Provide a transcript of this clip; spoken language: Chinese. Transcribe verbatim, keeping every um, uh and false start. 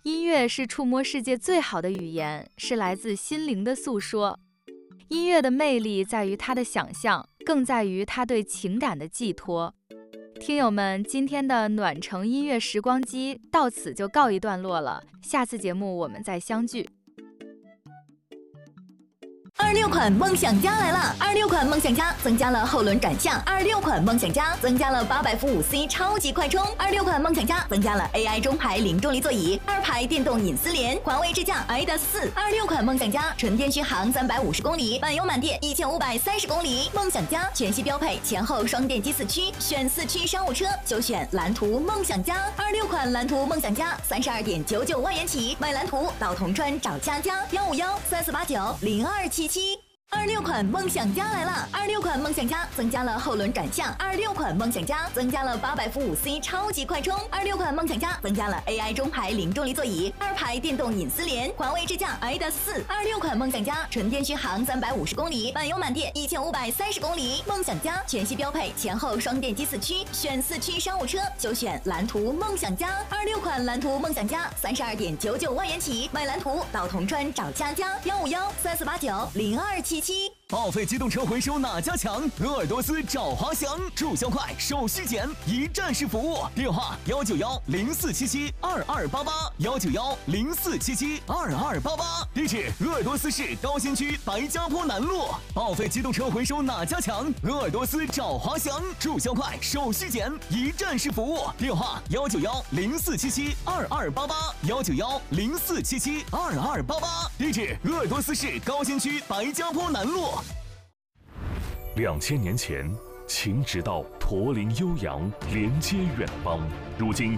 音乐是触摸世界最好的语言，是来自心灵的诉说。音乐的魅力在于它的想象，更在于它对情感的寄托。听友们，今天的暖城音乐时光机到此就告一段落了，下次节目我们再相聚。 二六款梦想家来了！二六款梦想家增加了后轮转向，二六款梦想家增加了八百伏五 C 超级快充，二六款梦想家增加了 A I 中排零重力座椅，二排电动隐私联，环卫智驾 I D A S 四。二六款梦想家纯电续航三百五十公里，满油满电一千五百三十公里。梦想家全系标配前后双电机四驱，选四驱商务车就选蓝图梦想家。二六款蓝图梦想家三十二点九九万元起，买蓝图到铜川找佳佳幺五幺三四八九零二七七。二六款梦想家来了！二六款梦想家增加了后轮转向，二六款梦想家增加了八百伏五 C 超级快充，二六款梦想家增加了 A I 中排零重力座椅，二排电动隐私联，环卫智驾 I D A S 四。二六款梦想家纯电续航三百五十公里，满油满电一千五百三十公里。梦想家全系标配前后双电机四驱，选四驱商务车就选蓝图梦想家。二六款蓝图梦想家三十二点九九万元起，买蓝图到铜川找佳佳幺五幺三四八九零二七七。 报废机动车回收哪家强？鄂尔多斯找华翔，注销快，手续简，一站式服务。电话幺九幺零四七七二二八八幺九幺零四七七二二八八。地址：鄂尔多斯市高新区白家坡南路。报废机动车回收哪家强？鄂尔多斯找华翔，注销快，手续简，一站式服务。电话幺九幺零四七七二二八八幺九幺零四七七二二八八。地址：鄂尔多斯市高新区白家坡南路。 两千年前，秦直道驼铃悠扬，连接远邦。如今